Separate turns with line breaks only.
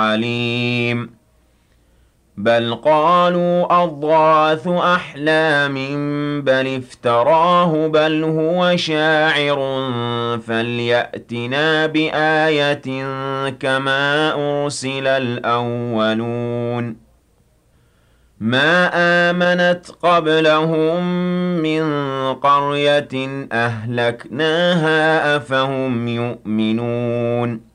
عليم بل قالوا أضغاث أحلام بل افتراه بل هو شاعر فليأتنا بآية كما أرسل الأولون ما آمنت قبلهم من قرية أهلكناها أفهم يؤمنون